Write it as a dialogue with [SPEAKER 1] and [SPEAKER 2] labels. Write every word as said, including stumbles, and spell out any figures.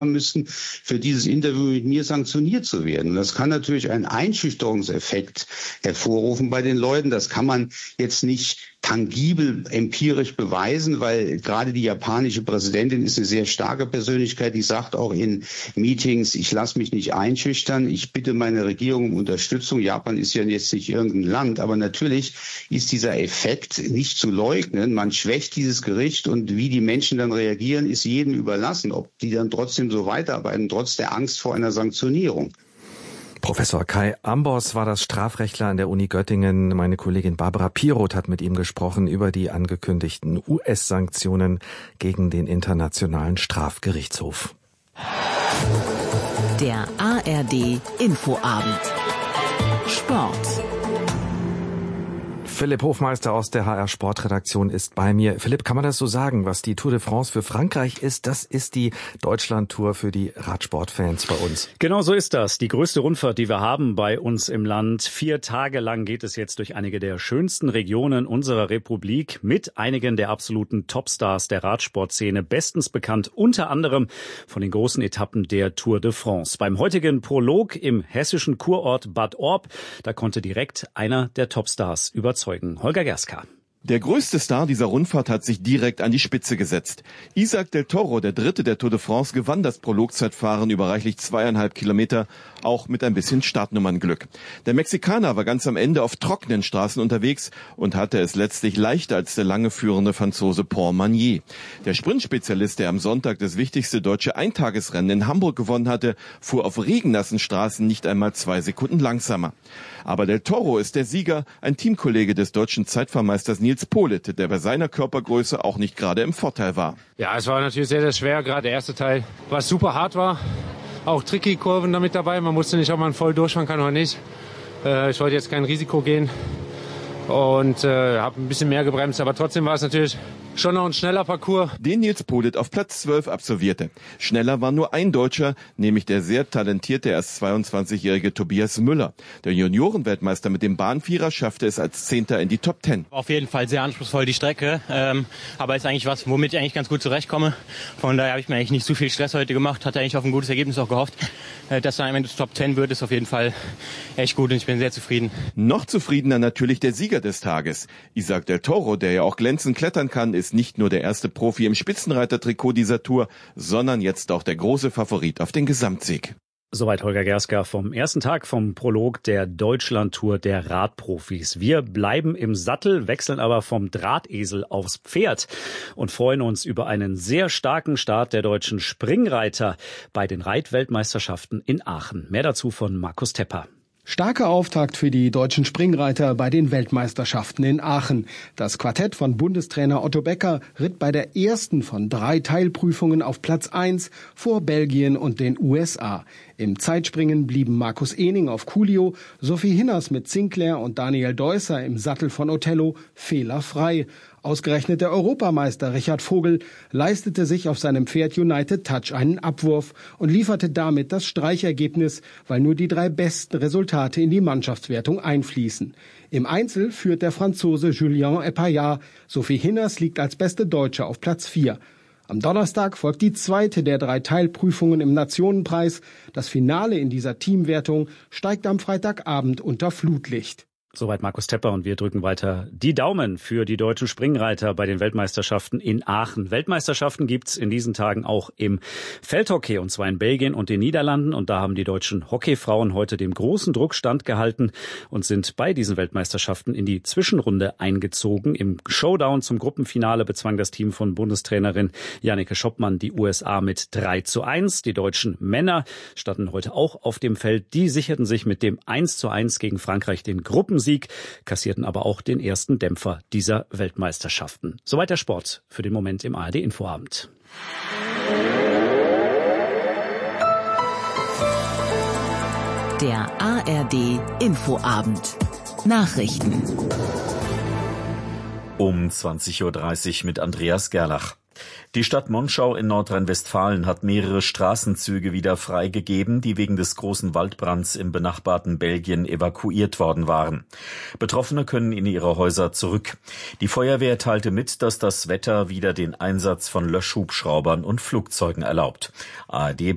[SPEAKER 1] müssen, für dieses Interview mit mir sanktioniert zu werden. Das kann natürlich einen Einschüchterungseffekt hervorrufen bei den Leuten. Das kann man jetzt nicht tangibel, empirisch beweisen, weil gerade die japanische Präsidentin ist eine sehr starke Persönlichkeit, die sagt auch in Meetings, ich lasse mich nicht einschüchtern, ich bitte meine Regierung um Unterstützung. Japan ist ja jetzt nicht irgendein Land, aber natürlich ist dieser Effekt nicht zu leugnen. Man schwächt dieses Gericht und wie die Menschen dann reagieren, ist jedem überlassen, ob die dann trotzdem so weiterarbeiten, trotz der Angst vor einer Sanktionierung.
[SPEAKER 2] Professor Kai Ambos war das Strafrechtler an der Uni Göttingen. Meine Kollegin Barbara Piroth hat mit ihm gesprochen über die angekündigten U S-Sanktionen gegen den Internationalen Strafgerichtshof.
[SPEAKER 3] Der A R D Infoabend. Sport.
[SPEAKER 2] Philipp Hofmeister aus der H R Sportredaktion ist bei mir. Philipp, kann man das so sagen, was die Tour de France für Frankreich ist? Das ist die Deutschlandtour für die Radsportfans bei uns.
[SPEAKER 4] Genau so ist das. Die größte Rundfahrt, die wir haben bei uns im Land. Vier Tage lang geht es jetzt durch einige der schönsten Regionen unserer Republik mit einigen der absoluten Topstars der Radsportszene. Bestens bekannt unter anderem von den großen Etappen der Tour de France. Beim heutigen Prolog im hessischen Kurort Bad Orb, da konnte direkt einer der Topstars überzeugen. Holger Gerska.
[SPEAKER 5] Der größte Star dieser Rundfahrt hat sich direkt an die Spitze gesetzt. Isaac del Toro, der Dritte der Tour de France, gewann das Prologzeitfahren über reichlich zweieinhalb Kilometer, auch mit ein bisschen Startnummernglück. Der Mexikaner war ganz am Ende auf trockenen Straßen unterwegs und hatte es letztlich leichter als der lange führende Franzose Paul Magnier. Der Sprintspezialist, der am Sonntag das wichtigste deutsche Eintagesrennen in Hamburg gewonnen hatte, fuhr auf regennassen Straßen nicht einmal zwei Sekunden langsamer. Aber del Toro ist der Sieger, ein Teamkollege des deutschen Zeitfahrmeisters Nils Politt, der bei seiner Körpergröße auch nicht gerade im Vorteil war.
[SPEAKER 6] Ja, es war natürlich sehr, sehr schwer, gerade der erste Teil, was super hart war. Auch tricky Kurven damit dabei, man wusste nicht, ob man voll durchfahren kann oder nicht. Äh, ich wollte jetzt kein Risiko gehen und äh, habe ein bisschen mehr gebremst, aber trotzdem war es natürlich schon noch ein schneller Parcours.
[SPEAKER 5] Den Nils Politt auf Platz zwölf absolvierte. Schneller war nur ein Deutscher, nämlich der sehr talentierte, erst zweiundzwanzigjährige Tobias Müller. Der Juniorenweltmeister mit dem Bahnvierer schaffte es als Zehnter in die Top Ten.
[SPEAKER 7] Auf jeden Fall sehr anspruchsvoll die Strecke, ähm, aber ist eigentlich was, womit ich eigentlich ganz gut zurechtkomme. Von daher habe ich mir eigentlich nicht zu viel Stress heute gemacht, hatte eigentlich auf ein gutes Ergebnis auch gehofft. Äh, dass dann am Ende Top Ten wird, ist auf jeden Fall echt gut und ich bin sehr zufrieden.
[SPEAKER 5] Noch zufriedener natürlich der Sieger des Tages. Isaac del Toro, der ja auch glänzend klettern kann, ist nicht nur der erste Profi im Spitzenreitertrikot dieser Tour, sondern jetzt auch der große Favorit auf den Gesamtsieg.
[SPEAKER 4] Soweit Holger Gerska vom ersten Tag vom Prolog der Deutschlandtour der Radprofis. Wir bleiben im Sattel, wechseln aber vom Drahtesel aufs Pferd und freuen uns über einen sehr starken Start der deutschen Springreiter bei den Reitweltmeisterschaften in Aachen. Mehr dazu von Markus Tepper.
[SPEAKER 8] Starker Auftakt für die deutschen Springreiter bei den Weltmeisterschaften in Aachen. Das Quartett von Bundestrainer Otto Becker ritt bei der ersten von drei Teilprüfungen auf Platz eins vor Belgien und den U S A. Im Zeitspringen blieben Markus Ehning auf Coolio, Sophie Hinners mit Sinclair und Daniel Deusser im Sattel von Othello fehlerfrei. Ausgerechnet der Europameister Richard Vogel leistete sich auf seinem Pferd United Touch einen Abwurf und lieferte damit das Streichergebnis, weil nur die drei besten Resultate in die Mannschaftswertung einfließen. Im Einzel führt der Franzose Julien Epaillard. Sophie Hinners liegt als beste Deutsche auf Platz vier. Am Donnerstag folgt die zweite der drei Teilprüfungen im Nationenpreis. Das Finale in dieser Teamwertung steigt am Freitagabend unter Flutlicht.
[SPEAKER 4] Soweit Markus Tepper und wir drücken weiter die Daumen für die deutschen Springreiter bei den Weltmeisterschaften in Aachen. Weltmeisterschaften gibt's in diesen Tagen auch im Feldhockey und zwar in Belgien und den Niederlanden und da haben die deutschen Hockeyfrauen heute dem großen Druck standgehalten und sind bei diesen Weltmeisterschaften in die Zwischenrunde eingezogen. Im Showdown zum Gruppenfinale bezwang das Team von Bundestrainerin Janneke Schoppmann die U S A mit drei zu eins. Die deutschen Männer standen heute auch auf dem Feld. Die sicherten sich mit dem eins zu eins gegen Frankreich den Gruppen Sieg, kassierten aber auch den ersten Dämpfer dieser Weltmeisterschaften. Soweit der Sport für den Moment im A R D Infoabend.
[SPEAKER 3] Der A R D Infoabend. Nachrichten.
[SPEAKER 9] Um zwanzig Uhr dreißig mit Andreas Gerlach. Die Stadt Monschau in Nordrhein-Westfalen hat mehrere Straßenzüge wieder freigegeben, die wegen des großen Waldbrands im benachbarten Belgien evakuiert worden waren. Betroffene können in ihre Häuser zurück. Die Feuerwehr teilte mit, dass das Wetter wieder den Einsatz von Löschhubschraubern und Flugzeugen erlaubt. A R D